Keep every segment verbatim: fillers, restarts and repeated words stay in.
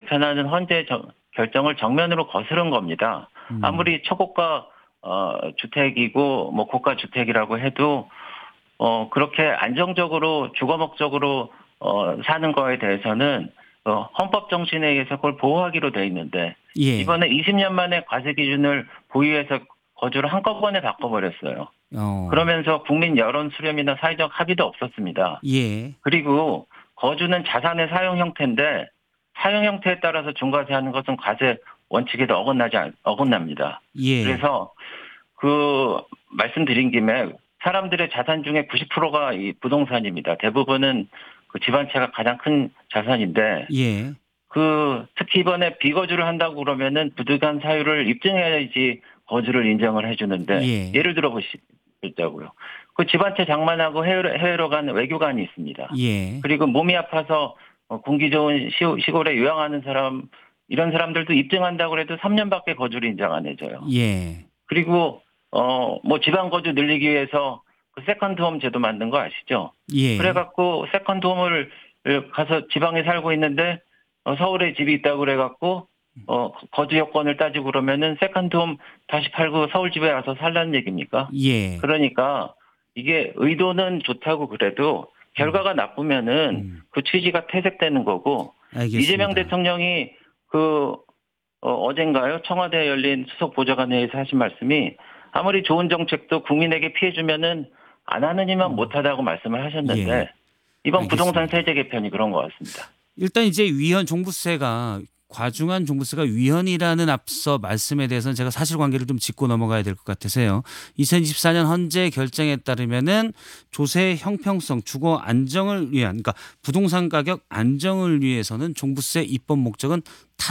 개편하는 헌재 정, 결정을 정면으로 거스른 겁니다. 음. 아무리 초고가 어, 주택이고 뭐 고가 주택이라고 해도 어, 그렇게 안정적으로 주거 목적으로 어, 사는 거에 대해서는 어, 헌법 정신에 의해서 그걸 보호하기로 돼 있는데 예. 이번에 이십 년 만에 과세 기준을 보유해서 거주를 한꺼번에 바꿔버렸어요. 어. 그러면서 국민 여론 수렴이나 사회적 합의도 없었습니다. 예. 그리고 거주는 자산의 사용 형태인데 사용 형태에 따라서 중과세하는 것은 과세 원칙에도 어긋나지 않, 어긋납니다. 예. 그래서 그 말씀드린 김에 사람들의 자산 중에 구십 퍼센트가 이 부동산입니다. 대부분은 그 집안채가 가장 큰 자산인데 예. 그 특히 이번에 비거주를 한다고 그러면은 부득이한 사유를 입증해야지 거주를 인정을 해주는데 예. 예를 들어 보시자고요. 그 집안채 장만하고 해외로, 해외로 간 외교관이 있습니다. 예. 그리고 몸이 아파서 공기 좋은 시골에 요양하는 사람 이런 사람들도 입증한다고 해도 삼 년밖에 거주를 인정 안 해줘요. 예. 그리고 어 뭐 지방 거주 늘리기 위해서 그 세컨드홈 제도 만든 거 아시죠? 예. 그래갖고 세컨드홈을 가서 지방에 살고 있는데 어, 서울에 집이 있다고 그래갖고 어 거주 여건을 따지고 그러면은 세컨드홈 다시 팔고 서울 집에 와서 살라는 얘기입니까? 예. 그러니까 이게 의도는 좋다고 그래도 결과가 나쁘면은 음. 그 취지가 퇴색되는 거고 알겠습니다. 이재명 대통령이 그 어, 어젠가요? 청와대에 열린 수석 보좌관 회의에서 하신 말씀이 아무리 좋은 정책도 국민에게 피해 주면은 안 하느니만 음. 못하다고 말씀을 하셨는데 예. 이번 알겠습니다. 부동산 세제 개편이 그런 것 같습니다. 일단 이제 위헌 종부세가 과중한 종부세가 위헌이라는 앞서 말씀에 대해서는 제가 사실관계를 좀 짚고 넘어가야 될 것 같아서요. 이천이십사 년 헌재 결정에 따르면은 조세 형평성, 주거 안정을 위한, 그러니까 부동산 가격 안정을 위해서는 종부세 입법 목적은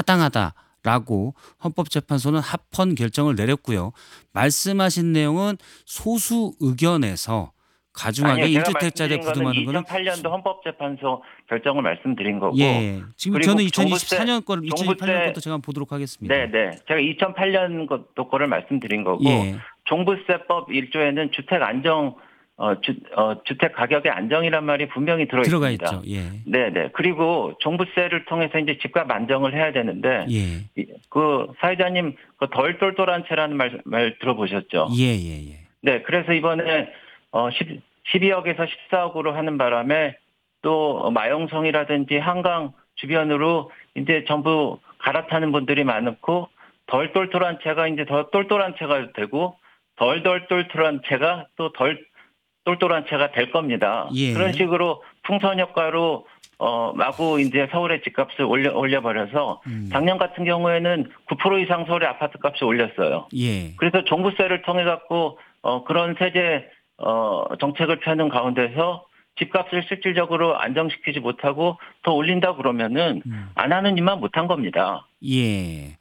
타당하다라고 헌법재판소는 합헌 결정을 내렸고요. 말씀하신 내용은 소수 의견에서 가중하게 아니요, 제가 일주택자에 말씀드린 거는 부담하는 거는 이천팔 년도 헌법재판소 결정을 말씀드린 거고. 예. 지금 그리고 저는 종부세, 이천이십사 년 거를 이천이십팔 년 종부세- 것도 제가 한번 보도록 하겠습니다. 네네. 제가 이천팔 년 것도 거를 말씀드린 거고 예. 종부세법 일 조에는 주택 안정 어, 주, 어, 주택 가격의 안정이란 말이 분명히 들어 들어가 있습니다. 있죠. 예. 네네. 그리고 종부세를 통해서 이제 집값 안정을 해야 되는데 예. 이- 그 사회자님 그 덜 똘똘한 채라는 말, 말 들어보셨죠? 예, 예, 예. 네. 그래서 이번에 어, 십이억에서 십사억으로 하는 바람에 또 마용성이라든지 한강 주변으로 이제 전부 갈아타는 분들이 많고 덜 똘똘한 채가 이제 더 똘똘한 채가 되고 덜 덜 똘똘한 채가 또 덜 똘똘한 채가 될 겁니다. 예. 그런 식으로 풍선 효과로 어 마구 이제 서울의 집값을 올려 올려버려서 음. 작년 같은 경우에는 구 퍼센트 이상 서울의 아파트 값이 올렸어요. 예. 그래서 종부세를 통해 갖고 어 그런 세제 어 정책을 펴는 가운데서 집값을 실질적으로 안정시키지 못하고 더 올린다 그러면은 음. 안 하는 일만 못한 겁니다. 예.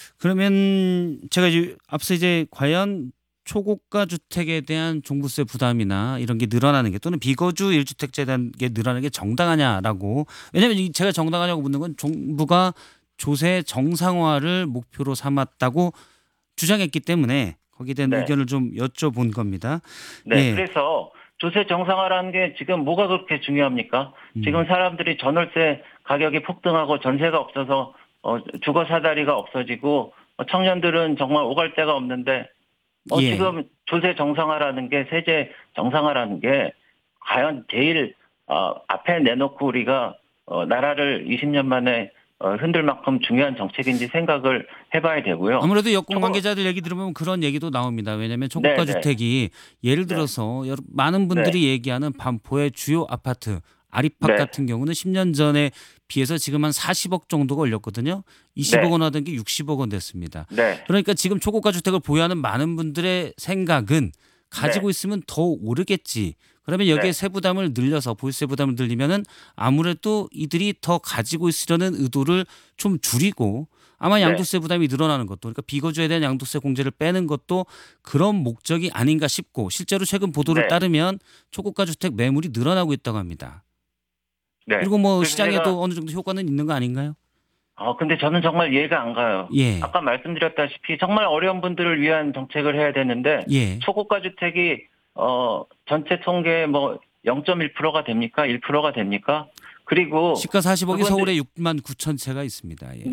그러면 제가 이제 앞서 이제 과연 초고가 주택에 대한 종부세 부담이나 이런 게 늘어나는 게 또는 비거주 일 주택자에 대한 게 늘어나는 게 정당하냐라고. 왜냐하면 이 제가 정당하냐고 묻는 건 정부가 조세 정상화를 목표로 삼았다고 주장했기 때문에 거기에 대한 네. 의견을 좀 여쭤본 겁니다. 네. 예. 그래서 조세 정상화라는 게 지금 뭐가 그렇게 중요합니까? 음. 지금 사람들이 전월세 가격이 폭등하고 전세가 없어서 어 주거 사다리가 없어지고 어 청년들은 정말 오갈 데가 없는데 어 예. 지금 조세 정상화라는 게 세제 정상화라는 게 과연 제일 어 앞에 내놓고 우리가 어 나라를 이십 년 만에 어 흔들 만큼 중요한 정책인지 생각을 해봐야 되고요. 아무래도 여권 초고- 관계자들 얘기 들으면 그런 얘기도 나옵니다. 왜냐하면 초고가 네네. 주택이 예를 들어서 여러- 많은 분들이 얘기하는 반포의 주요 아파트 아리팍 네. 같은 경우는 십 년 전에 비해서 지금 한 사십억 정도가 올렸거든요. 이십억 원 하던 게 육십억 원 됐습니다. 네. 그러니까 지금 초고가 주택을 보유하는 많은 분들의 생각은 가지고 네. 있으면 더 오르겠지. 그러면 여기에 네. 세부담을 늘려서 보유세 부담을 늘리면은 아무래도 이들이 더 가지고 있으려는 의도를 좀 줄이고 아마 네. 양도세 부담이 늘어나는 것도 그러니까 비거주에 대한 양도세 공제를 빼는 것도 그런 목적이 아닌가 싶고 실제로 최근 보도를 네. 따르면 초고가 주택 매물이 늘어나고 있다고 합니다. 네. 그리고 뭐 그래서 시장에도 제가- 어느 정도 효과는 있는 거 아닌가요? 어, 근데 저는 정말 이해가 안 가요. 예. 아까 말씀드렸다시피 정말 어려운 분들을 위한 정책을 해야 되는데 예. 초고가 주택이 어, 전체 통계 뭐 영 점 일 퍼센트가 됩니까? 일 퍼센트가 됩니까? 그리고 시가 사십억이 그분들- 서울에 육만 구천 채가 있습니다. 예.